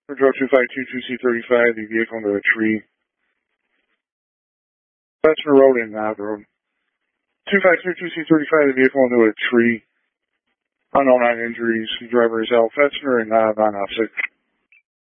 Drove 2522C35, the vehicle into a tree. Fetchner Road and Knob Road. 2522C35, the vehicle into a tree. Unknown on injuries. The driver is Al Fetchner and Knob on opposite.